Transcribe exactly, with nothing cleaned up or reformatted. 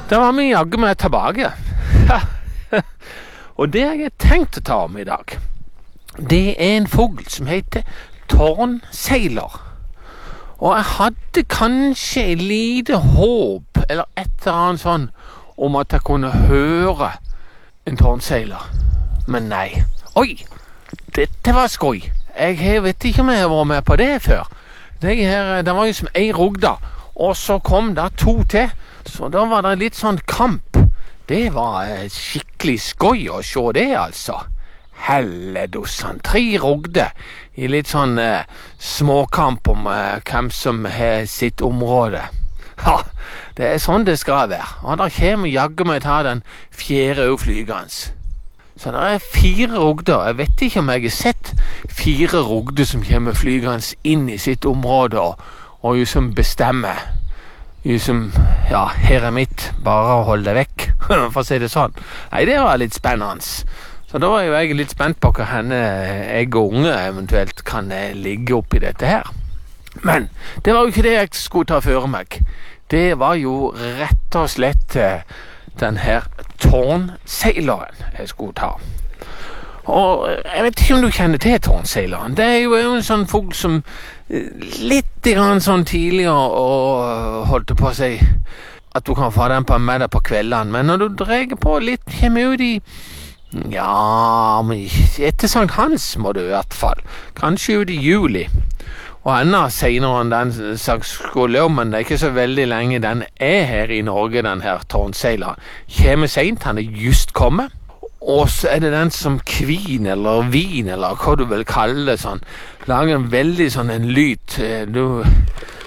Da var vi jaggu med tilbake. Og det jeg har tenkt å ta om i dag, det er en fugl som heter tårnseiler. Og jeg hadde kanskje et lite håp, eller et eller annet sånn, om at jeg kunne høre en tårnseiler. Men nei. Oi, dette var skoj. Jeg vet ikke om jeg har vært med på det før. Det, her, det var jo som ei rugda, og så kom det to til. Så da var det litt sånn kamp. Det var skikkelig skoj å se det, altså. Helledossan, tre rugder i litt sånn eh, småkamp om eh, hvem som har sitt område. Ja, det er sånn det skal være. Og da kommer jaggu meg ta den fjerde flygans. Så det er fire rugder. Jeg vet ikke om jeg har sett fire rugder som kommer flygans inn i sitt område og, og jo som bestemmer. Jo som, ja, her er mitt, bare hold deg vekk, for å si det sånn. Nei, det var litt spennende. Så da var jo jeg litt spent på hva henne jeg og unge eventuelt kan ligge oppi dette her. Men det var jo ikke det jeg skulle ta for meg. Det var jo rett og slett den her tårnseileren jeg skulle ta. Og jeg vet ikke om du kjenner til tårnseileren. Det er jo en sånn fugl som litt grann sånn tidligere og holdt på å si at du kan få den på med deg på kveldene. Men når du dreier på litt, kommer ut i ja, men etter Sankt Hans må du i hvert fall. Kanskje ut i juli. Og enda senere enn den slags skulle jo, men det er ikke så veldig lenge den er her i Norge, den her tårnseileren. Kommer sent, han er just kommet. Og så er det den som kvin eller vin eller hva du vil kalle det sånn. Lager en veldig sånn en lyd. Du